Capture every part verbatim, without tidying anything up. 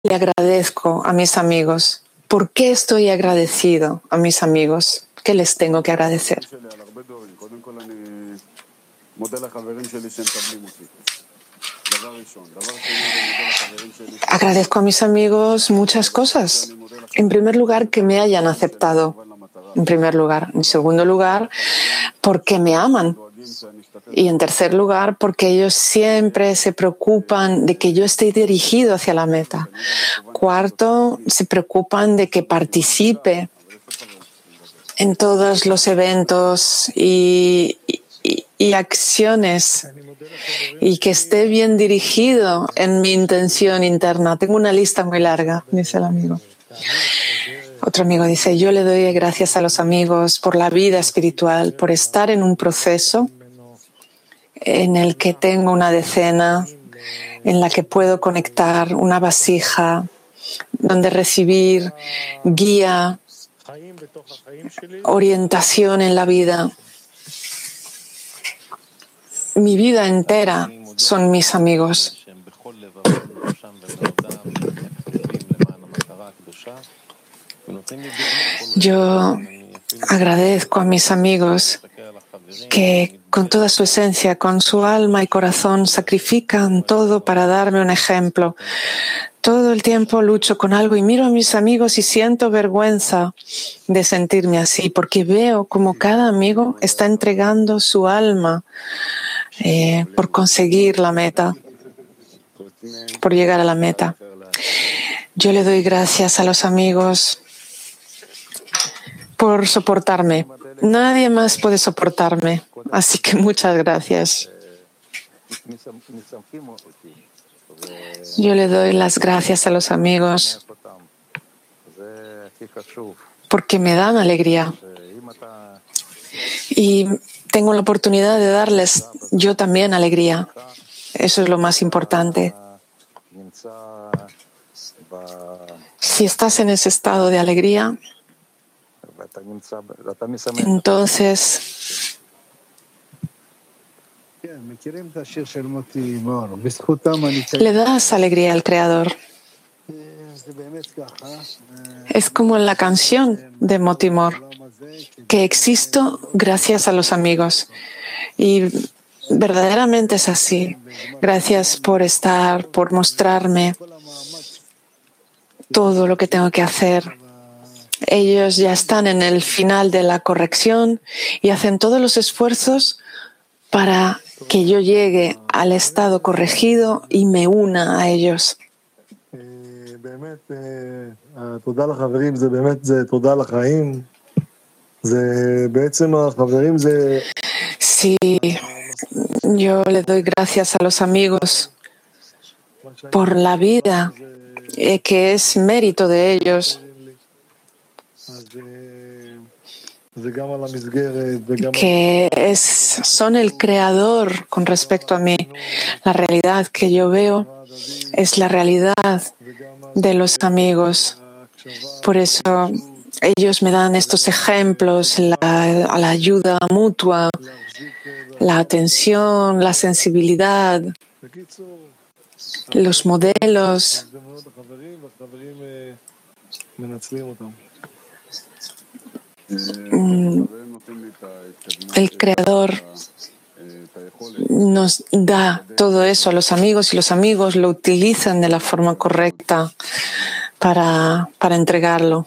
le agradezco a mis amigos? ¿Por qué estoy agradecido a mis amigos? ¿Qué les tengo que agradecer? Agradezco a mis amigos muchas cosas. En primer lugar, que me hayan aceptado. En primer lugar. En segundo lugar, porque me aman. Y en tercer lugar, porque ellos siempre se preocupan de que yo esté dirigido hacia la meta. Cuarto, se preocupan de que participe en todos los eventos y, y, y acciones y que esté bien dirigido en mi intención interna. Tengo una lista muy larga, dice el amigo. Otro amigo dice, yo le doy gracias a los amigos por la vida espiritual, por estar en un proceso en el que tengo una decena, en la que puedo conectar una vasija, donde recibir guía, orientación en la vida. Mi vida entera son mis amigos. Yo agradezco a mis amigos que con toda su esencia, con su alma y corazón, sacrifican todo para darme un ejemplo. Todo el tiempo lucho con algo y miro a mis amigos y siento vergüenza de sentirme así, porque veo como cada amigo está entregando su alma eh, por conseguir la meta, por llegar a la meta. Yo le doy gracias a los amigos por soportarme. Nadie más puede soportarme, así que muchas gracias. Yo le doy las gracias a los amigos porque me dan alegría y tengo la oportunidad de darles yo también alegría. Eso es lo más importante. Si estás en ese estado de alegría, entonces le das alegría al Creador. Es como en la canción de Moti Mor, que existo gracias a los amigos. Y verdaderamente es así. Gracias por estar, por mostrarme todo lo que tengo que hacer. Ellos ya están en el final de la corrección y hacen todos los esfuerzos para que yo llegue al estado corregido y me una a ellos. Sí, yo le doy gracias a los amigos por la vida, eh, que es mérito de ellos, que es, son el creador con respecto a mí. La realidad que yo veo es la realidad de los amigos. Por eso ellos me dan estos ejemplos, la, la ayuda mutua, la atención, la sensibilidad, los modelos. El Creador nos da todo eso a los amigos y los amigos lo utilizan de la forma correcta para, para entregarlo.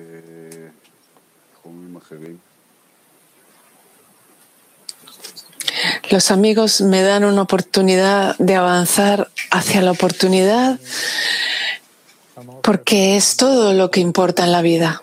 Los amigos me dan una oportunidad de avanzar hacia la oportunidad porque es todo lo que importa en la vida.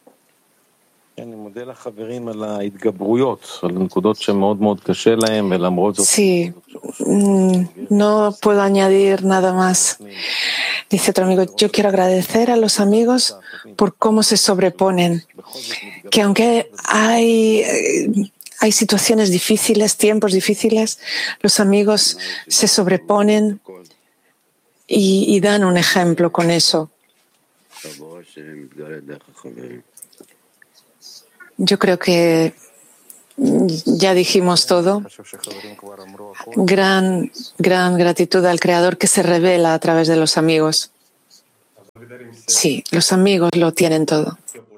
Sí, no puedo añadir nada más. Dice otro amigo, yo quiero agradecer a los amigos por cómo se sobreponen, que aunque hay, hay situaciones difíciles, tiempos difíciles, los amigos se sobreponen y, y dan un ejemplo con eso. Yo creo que ya dijimos todo. Gran, gran gratitud al Creador que se revela a través de los amigos. Sí, los amigos lo tienen todo.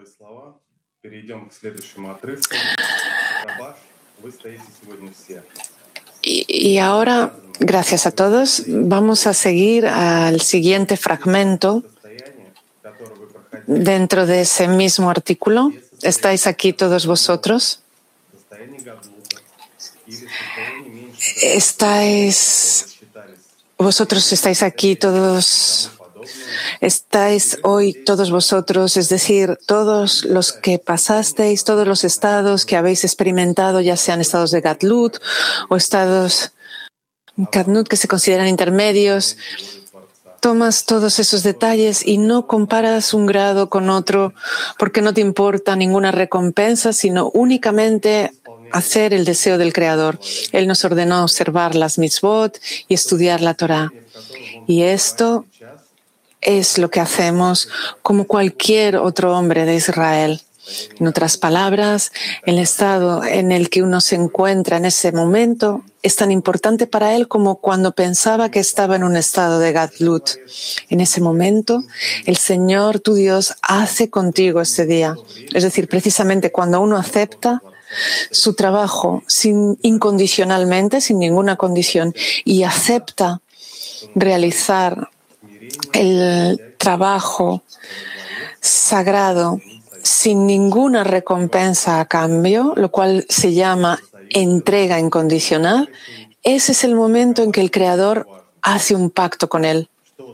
Y, y ahora, gracias a todos, vamos a seguir al siguiente fragmento dentro de ese mismo artículo. ¿Estáis aquí todos vosotros? ¿Estáis, vosotros estáis aquí todos? ¿Estáis hoy todos vosotros, es decir, todos los que pasasteis, todos los estados que habéis experimentado, ya sean estados de Gadlut o estados Kadnut que se consideran intermedios? Tomas todos esos detalles y no comparas un grado con otro porque no te importa ninguna recompensa, sino únicamente hacer el deseo del Creador. Él nos ordenó observar las mitzvot y estudiar la Torah. Y esto es lo que hacemos como cualquier otro hombre de Israel. En otras palabras, el estado en el que uno se encuentra en ese momento es tan importante para él como cuando pensaba que estaba en un estado de Gadlut. En ese momento, el Señor, tu Dios, hace contigo ese día. Es decir, precisamente cuando uno acepta su trabajo sin, incondicionalmente, sin ninguna condición, y acepta realizar el trabajo sagrado sin ninguna recompensa a cambio, lo cual se llama entrega incondicional, ese es el momento en que el Creador hace un pacto con él.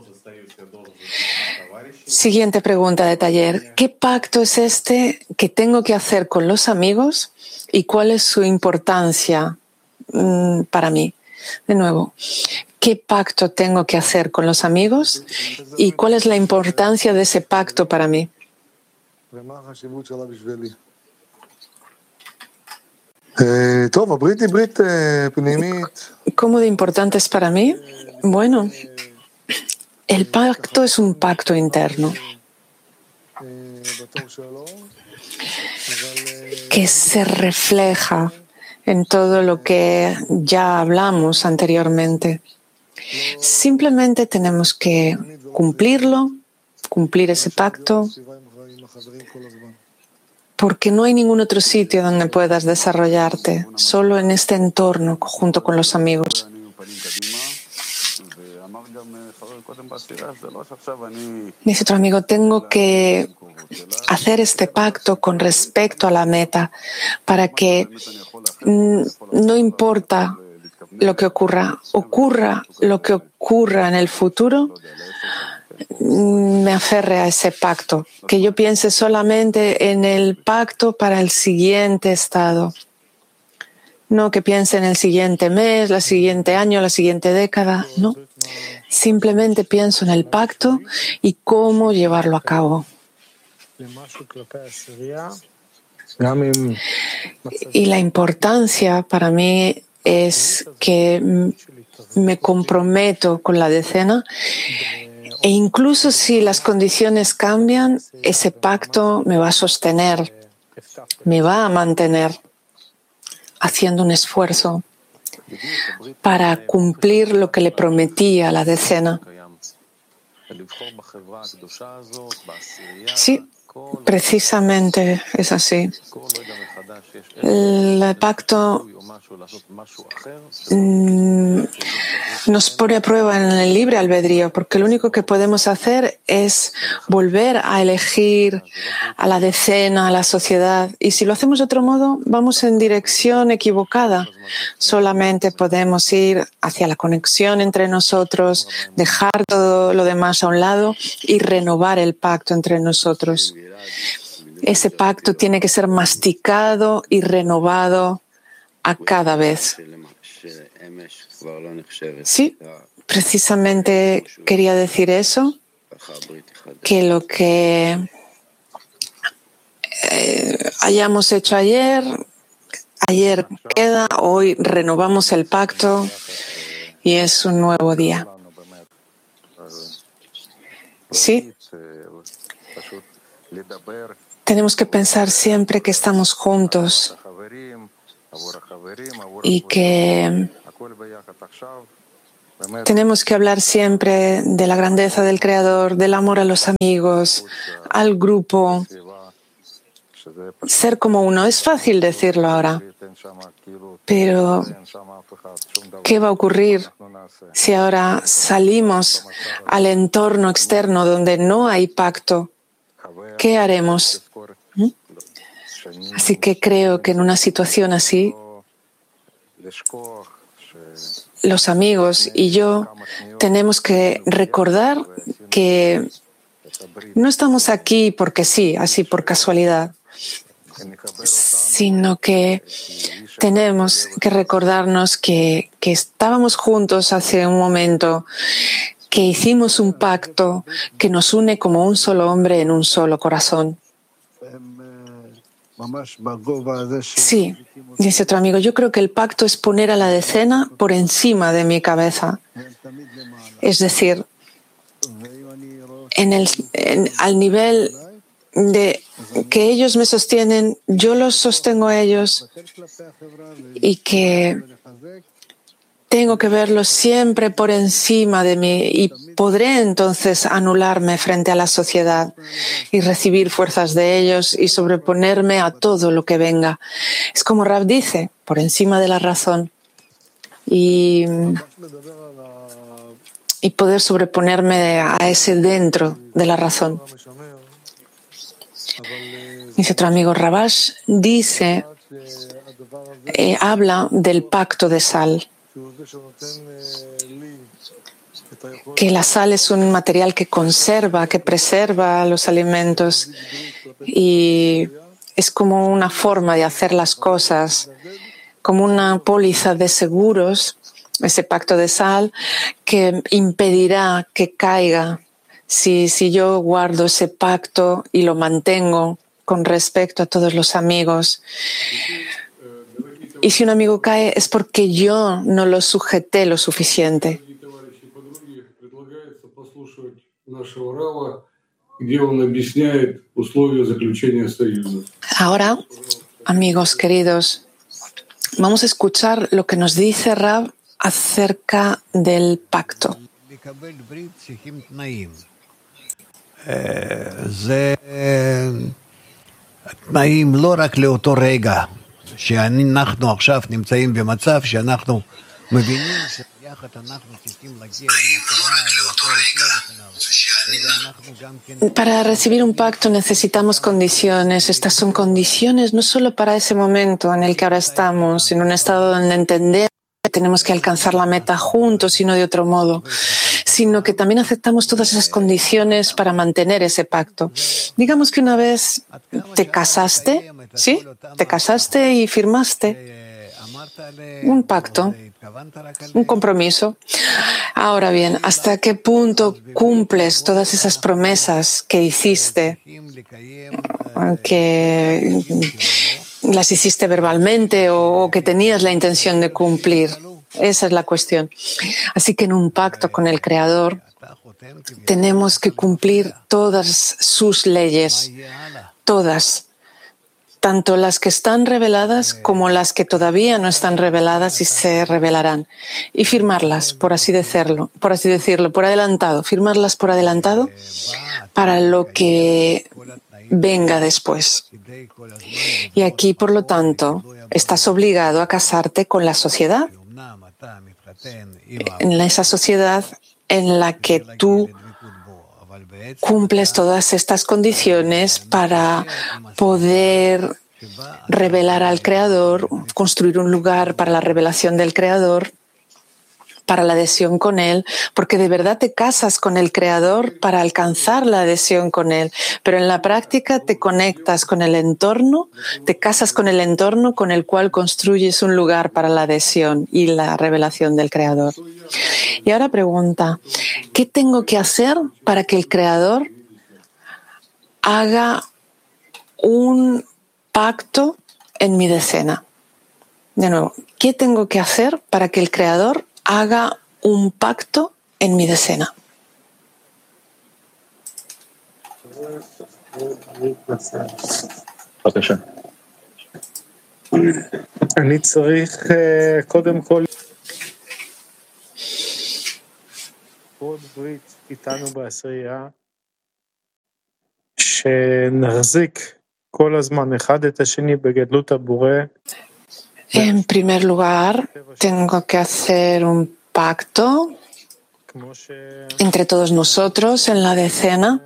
Siguiente pregunta de taller. ¿Qué pacto es este que tengo que hacer con los amigos y cuál es su importancia mm, para mí? De nuevo, ¿qué pacto tengo que hacer con los amigos y cuál es la importancia de ese pacto para mí? ¿Cómo de importante es para mí? Bueno, el pacto es un pacto interno que se refleja en todo lo que ya hablamos anteriormente. Simplemente tenemos que cumplirlo, cumplir ese pacto, porque no hay ningún otro sitio donde puedas desarrollarte, solo en este entorno junto con los amigos. Dice otro amigo, tengo que hacer este pacto con respecto a la meta para que no importa lo que ocurra, ocurra lo que ocurra en el futuro, me aferre a ese pacto, que yo piense solamente en el pacto para el siguiente estado, no que piense en el siguiente mes, el siguiente año, la siguiente década, no. Simplemente pienso en el pacto y cómo llevarlo a cabo. Y la importancia para mí es que me comprometo con la decena e incluso si las condiciones cambian, ese pacto me va a sostener, me va a mantener haciendo un esfuerzo para cumplir lo que le prometí a la decena. Sí, precisamente es así. El pacto mm, nos pone a prueba en el libre albedrío, porque lo único que podemos hacer es volver a elegir a la decena, a la sociedad. Y si lo hacemos de otro modo, vamos en dirección equivocada. Solamente podemos ir hacia la conexión entre nosotros, dejar todo lo demás a un lado y renovar el pacto entre nosotros. Ese pacto tiene que ser masticado y renovado a cada vez. Sí, precisamente quería decir eso, que lo que eh, hayamos hecho ayer, ayer queda, hoy renovamos el pacto y es un nuevo día. Sí. Tenemos que pensar siempre que estamos juntos y que Tenemos que hablar siempre de la grandeza del Creador, del amor a los amigos, al grupo, ser como uno. Es fácil decirlo ahora, pero ¿qué va a ocurrir si ahora salimos al entorno externo donde no hay pacto? ¿Qué haremos? ¿Mm? Así que creo que en una situación así, los amigos y yo tenemos que recordar que no estamos aquí porque sí, así por casualidad, sino que tenemos que recordarnos que, que estábamos juntos hace un momento, que hicimos un pacto que nos une como un solo hombre en un solo corazón. Sí, dice otro amigo, yo creo que el pacto es poner a la decena por encima de mi cabeza. Es decir, en el, en, al nivel de que ellos me sostienen, yo los sostengo a ellos y que tengo que verlos siempre por encima de mí y podré entonces anularme frente a la sociedad y recibir fuerzas de ellos y sobreponerme a todo lo que venga. Es como Rav dice, por encima de la razón y, y poder sobreponerme a ese dentro de la razón. Dice otro amigo, Rabash dice, eh, habla del pacto de sal. Que la sal es un material que conserva, que preserva los alimentos y es como una forma de hacer las cosas, como una póliza de seguros, ese pacto de sal que impedirá que caiga si, si yo guardo ese pacto y lo mantengo con respecto a todos los amigos. Y si un amigo cae es porque yo no lo sujeté lo suficiente. Ahora, amigos queridos, vamos a escuchar lo que nos dice Rav acerca del pacto. שאנחנו עכשיו נמצאים במצב שאנחנו מבינים שיחד אנחנו צריכים להגיע למטרה. Para recibir un pacto necesitamos condiciones. Estas son condiciones no solo para ese momento en el que ahora estamos, en un estado donde entendemos que tenemos que alcanzar la meta juntos y no de otro modo, sino que también aceptamos todas esas condiciones para mantener ese pacto. Digamos que una vez te casaste, ¿sí? Te casaste y firmaste un pacto, un compromiso. Ahora bien, ¿hasta qué punto cumples todas esas promesas que hiciste, que las hiciste verbalmente o que tenías la intención de cumplir? Esa es la cuestión. Así que en un pacto con el Creador tenemos que cumplir todas sus leyes, todas, tanto las que están reveladas como las que todavía no están reveladas y se revelarán, y firmarlas, por así decirlo, por así decirlo, por adelantado, firmarlas por adelantado para lo que venga después. Y aquí, por lo tanto, estás obligado a casarte con la sociedad, en esa sociedad en la que tú cumples todas estas condiciones para poder revelar al Creador, construir un lugar para la revelación del Creador, para la adhesión con Él, porque de verdad te casas con el Creador para alcanzar la adhesión con Él, pero en la práctica te conectas con el entorno, te casas con el entorno con el cual construyes un lugar para la adhesión y la revelación del Creador. Y ahora pregunta, ¿qué tengo que hacer para que el Creador haga un pacto en mi decena? De nuevo, ¿qué tengo que hacer para que el Creador haga un pacto en mi decena? En primer lugar, tengo que hacer un pacto entre todos nosotros en la decena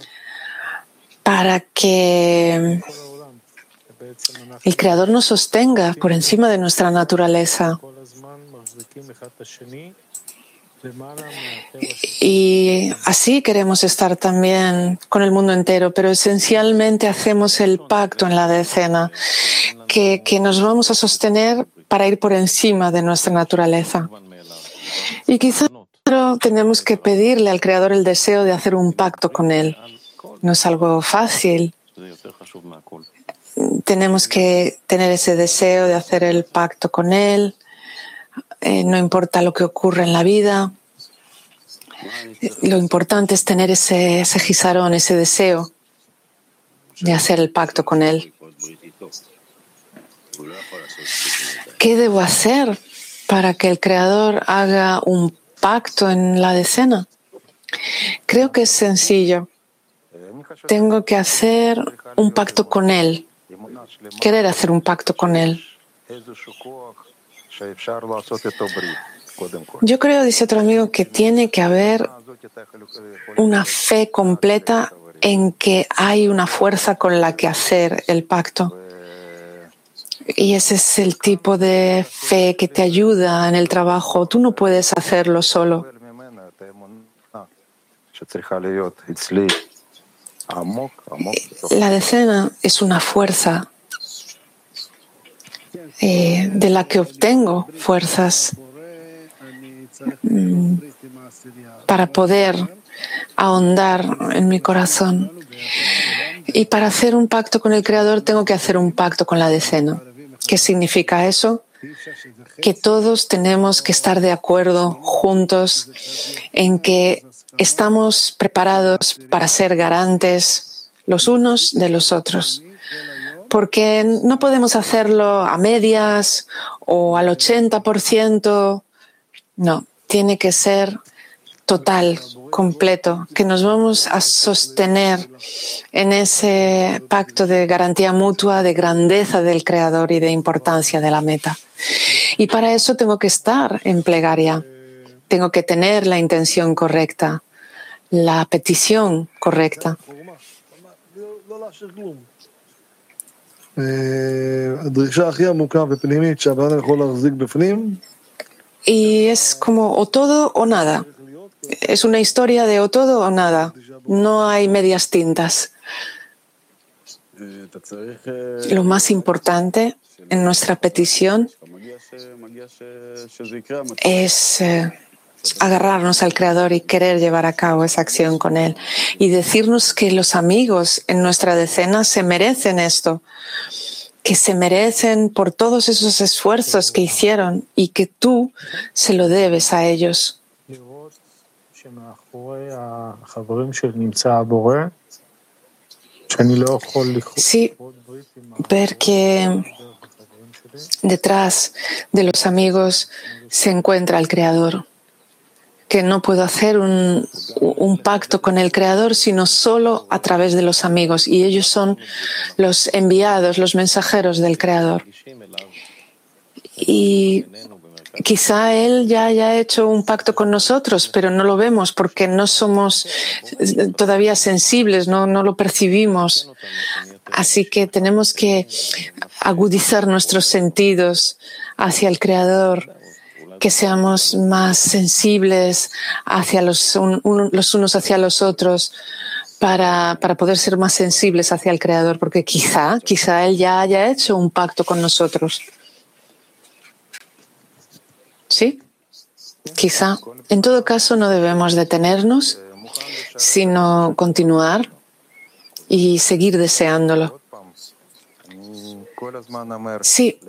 para que el Creador nos sostenga por encima de nuestra naturaleza. Y así queremos estar también con el mundo entero, pero esencialmente hacemos el pacto en la decena, que, que nos vamos a sostener para ir por encima de nuestra naturaleza. Y quizás tenemos que pedirle al Creador el deseo de hacer un pacto con Él. No es algo fácil. Tenemos que tener ese deseo de hacer el pacto con Él. Eh, no importa lo que ocurra en la vida. Lo importante es tener ese, ese jizarón, ese deseo de hacer el pacto con Él. ¿Qué debo hacer para que el Creador haga un pacto en la decena? Creo que es sencillo. Tengo que hacer un pacto con Él. Querer hacer un pacto con Él. Yo creo, dice otro amigo, que tiene que haber una fe completa en que hay una fuerza con la que hacer el pacto. Y ese es el tipo de fe que te ayuda en el trabajo. Tú no puedes hacerlo solo. La decena es una fuerza eh, de la que obtengo fuerzas mm, para poder ahondar en mi corazón. Y para hacer un pacto con el Creador tengo que hacer un pacto con la decena. ¿Qué significa eso? Que todos tenemos que estar de acuerdo juntos en que estamos preparados para ser garantes los unos de los otros. Porque no podemos hacerlo a medias o al ochenta por ciento. No, tiene que ser total, completo, que nos vamos a sostener en ese pacto de garantía mutua, de grandeza del Creador y de importancia de la meta. Y para eso tengo que estar en plegaria, tengo que tener la intención correcta, la petición correcta. Y es como o todo o nada. Es una historia de o todo o nada. No hay medias tintas. Lo más importante en nuestra petición es eh, agarrarnos al Creador y querer llevar a cabo esa acción con Él. Y decirnos que los amigos en nuestra decena se merecen esto, que se merecen por todos esos esfuerzos que hicieron y que tú se lo debes a ellos. Sí, ver que detrás de los amigos se encuentra el Creador, que no puedo hacer un, un pacto con el Creador sino solo a través de los amigos, y ellos son los enviados, los mensajeros del Creador. Y quizá Él ya haya hecho un pacto con nosotros, pero no lo vemos porque no somos todavía sensibles, no, no lo percibimos. Así que tenemos que agudizar nuestros sentidos hacia el Creador, que seamos más sensibles hacia los, un, un, los unos hacia los otros, para, para poder ser más sensibles hacia el Creador, porque quizá, quizá Él ya haya hecho un pacto con nosotros. ¿Sí? Quizá. En todo caso, no debemos detenernos, sino continuar y seguir deseándolo. Sí.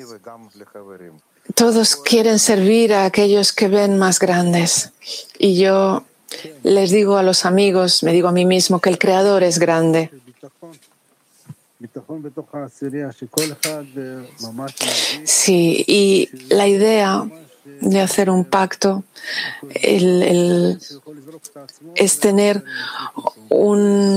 Todos quieren servir a aquellos que ven más grandes. Y yo les digo a los amigos, me digo a mí mismo, que el Creador es grande. Sí, y la idea de hacer un pacto, el, el, es tener un